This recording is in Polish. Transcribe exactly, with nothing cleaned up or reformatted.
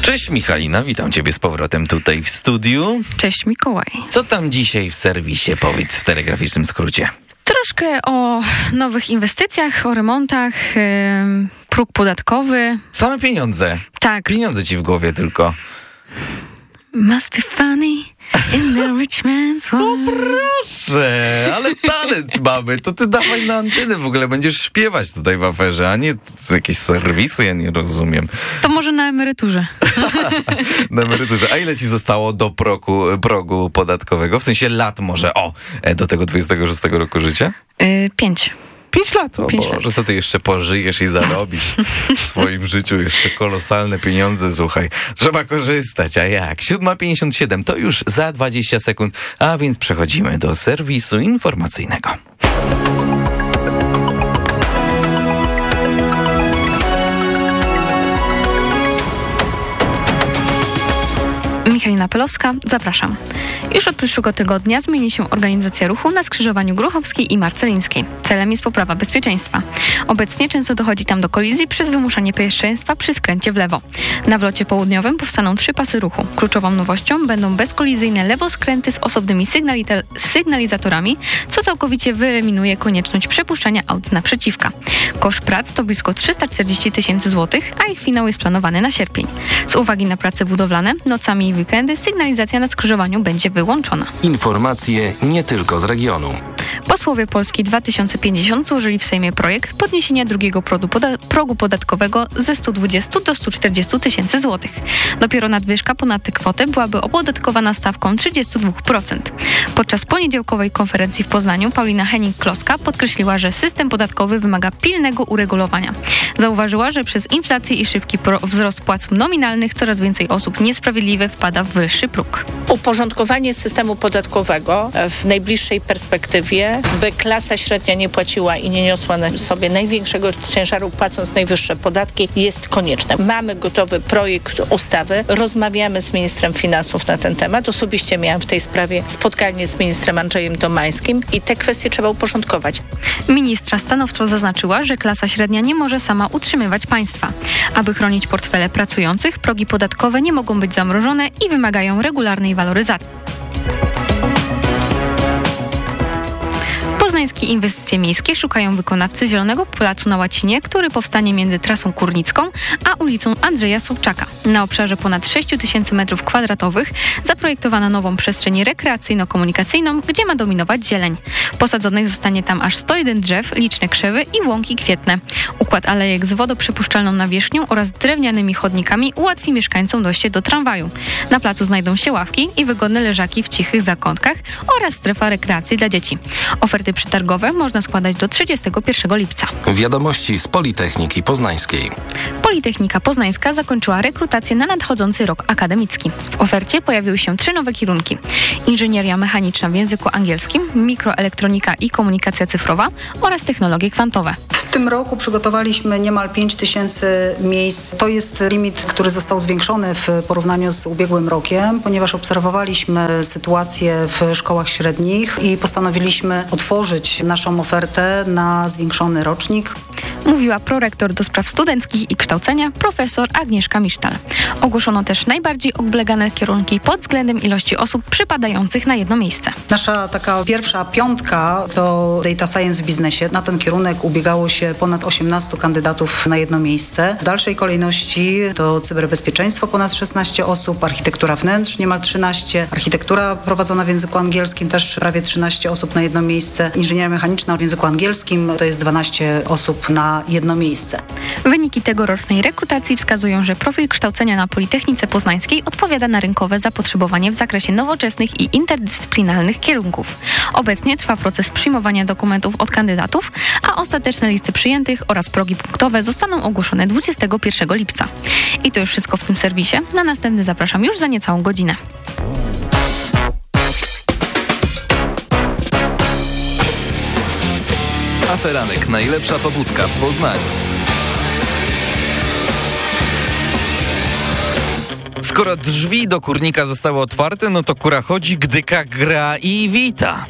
Cześć Michalina, witam Ciebie z powrotem tutaj w studiu. Cześć Mikołaj. Co tam dzisiaj w serwisie, powiedz w telegraficznym skrócie? Troszkę o nowych inwestycjach, o remontach, yy, próg podatkowy. Same pieniądze. Tak. Pieniądze ci w głowie tylko. Must be funny in the rich man's world. O proszę, ale talent mamy. To ty dawaj na antenę w ogóle, będziesz śpiewać tutaj w aferze, a nie jakieś serwisy, ja nie rozumiem. To może na emeryturze. Na emeryturze. A ile ci zostało do progu, progu podatkowego? W sensie lat może, o, do tego dwudziestego szóstego roku życia? Yy, pięć. Pięć lat, o Pięć Boże, lat. co ty jeszcze pożyjesz i zarobisz w swoim życiu jeszcze kolosalne pieniądze, słuchaj. Trzeba korzystać, a jak? siódma pięćdziesiąt siedem to już za dwadzieścia sekund, a więc przechodzimy do serwisu informacyjnego. Michalina Pelowska, zapraszam. Już od przyszłego tygodnia zmieni się organizacja ruchu na skrzyżowaniu Gruchowskiej i Marcelińskiej. Celem jest poprawa bezpieczeństwa. Obecnie często dochodzi tam do kolizji przez wymuszanie pierwszeństwa przy skręcie w lewo. Na wlocie południowym powstaną trzy pasy ruchu. Kluczową nowością będą bezkolizyjne lewoskręty z osobnymi sygnalite- sygnalizatorami, co całkowicie wyeliminuje konieczność przepuszczania aut z naprzeciwka. Koszt prac to blisko trzysta czterdzieści tysięcy złotych, a ich finał jest planowany na sierpień. Z uwagi na prace budowlane, nocami i weekendy sygnalizacja na skrzyżowaniu będzie wyłączona. Informacje nie tylko z regionu. Posłowie Polski dwa tysiące pięćdziesiąt złożyli w Sejmie projekt podniesienia drugiego progu, poda- progu podatkowego ze stu dwudziestu do stu czterdziestu tysięcy złotych. Dopiero nadwyżka ponad tę kwotę byłaby opodatkowana stawką trzydzieści dwa procent. Podczas poniedziałkowej konferencji w Poznaniu Paulina Hennig-Kloska podkreśliła, że system podatkowy wymaga pilnego uregulowania. Zauważyła, że przez inflację i szybki pro- wzrost płac nominalnych coraz więcej osób niesprawiedliwie wpada w wyższy próg. Uporządkowanie systemu podatkowego w najbliższej perspektywie, by klasa średnia nie płaciła i nie niosła na sobie największego ciężaru, płacąc najwyższe podatki, jest konieczne. Mamy gotowy projekt ustawy, rozmawiamy z ministrem finansów na ten temat. Osobiście miałam w tej sprawie spotkanie z ministrem Andrzejem Domańskim i te kwestie trzeba uporządkować. Ministra stanowczo zaznaczyła, że klasa średnia nie może sama utrzymywać państwa. Aby chronić portfele pracujących, progi podatkowe nie mogą być zamrożone i wymagają regularnej waloryzacji. Poznańskie inwestycje miejskie szukają wykonawcy Zielonego Placu na Łacinie, który powstanie między trasą Kurnicką a ulicą Andrzeja Sobczaka. Na obszarze ponad sześć tysięcy metrów kwadratowych zaprojektowano nową przestrzeń rekreacyjno-komunikacyjną, gdzie ma dominować zieleń. Posadzonych zostanie tam aż sto jeden drzew, liczne krzewy i łąki kwietne. Układ alejek z wodoprzepuszczalną nawierzchnią oraz drewnianymi chodnikami ułatwi mieszkańcom dojście do tramwaju. Na placu znajdą się ławki i wygodne leżaki w cichych zakątkach oraz strefa rekreacji dla dzieci. Oferty przetargowe można składać do trzydziestego pierwszego lipca. Wiadomości z Politechniki Poznańskiej. Politechnika Poznańska zakończyła rekrutację na nadchodzący rok akademicki. W ofercie pojawiły się trzy nowe kierunki. Inżynieria mechaniczna w języku angielskim, mikroelektronika i komunikacja cyfrowa oraz technologie kwantowe. W tym roku przygotowaliśmy niemal pięć tysięcy miejsc. To jest limit, który został zwiększony w porównaniu z ubiegłym rokiem, ponieważ obserwowaliśmy sytuację w szkołach średnich i postanowiliśmy otworzyć naszą ofertę na zwiększony rocznik. Mówiła prorektor do spraw studenckich i kształcenia profesor Agnieszka Misztal. Ogłoszono też najbardziej oblegane kierunki pod względem ilości osób przypadających na jedno miejsce. Nasza taka pierwsza piątka to Data Science w biznesie. Na ten kierunek ubiegało się ponad osiemnastu kandydatów na jedno miejsce. W dalszej kolejności to cyberbezpieczeństwo ponad szesnaście osób, architektura wnętrz niemal trzynaście, architektura prowadzona w języku angielskim też prawie trzynaście osób na jedno miejsce, inżynieria mechaniczna w języku angielskim to jest dwanaście osób na jedno miejsce. Wyniki tegorocznej rekrutacji wskazują, że profil kształcenia na Politechnice Poznańskiej odpowiada na rynkowe zapotrzebowanie w zakresie nowoczesnych i interdyscyplinarnych kierunków. Obecnie trwa proces przyjmowania dokumentów od kandydatów, a ostateczne listy przyjętych oraz progi punktowe zostaną ogłoszone dwudziestego pierwszego lipca. I to już wszystko w tym serwisie. Na następny zapraszam już za niecałą godzinę. Aferanek, najlepsza pobudka w Poznaniu. Skoro drzwi do kurnika zostały otwarte, no to kura chodzi, gdyka gra i wita.